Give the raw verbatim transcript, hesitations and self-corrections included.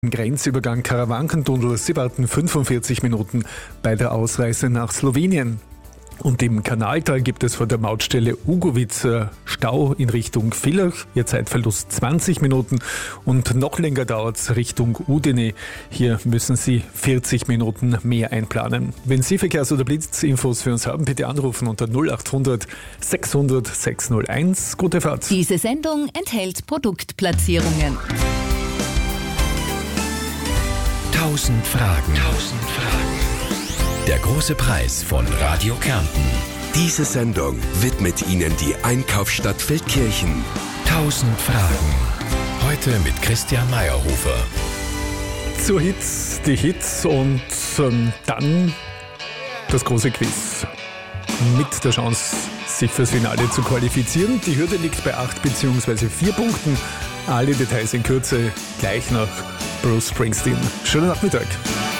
Grenzübergang Karawankentunnel. Sie warten fünfundvierzig Minuten bei der Ausreise nach Slowenien. Und im Kanaltal gibt es vor der Mautstelle Ugowitz Stau in Richtung Villach. Ihr Zeitverlust zwanzig Minuten und noch länger dauert es Richtung Udine. Hier müssen Sie vierzig Minuten mehr einplanen. Wenn Sie Verkehrs- oder Blitzinfos für uns haben, bitte anrufen unter null achthundert sechshundert sechshunderteins. Gute Fahrt. Diese Sendung enthält Produktplatzierungen. Tausend Fragen. Tausend Fragen. Der große Preis von Radio Kärnten. Diese Sendung widmet Ihnen die Einkaufsstadt Feldkirchen. Tausend Fragen. Heute mit Christian Meyerhofer. Zur Hits, die Hits und ähm, dann das große Quiz. Mit der Chance, sich fürs Finale zu qualifizieren. Die Hürde liegt bei acht bzw. vier Punkten. Alle Details in Kürze gleich nach Bruce Springsteen. Schönen Nachmittag.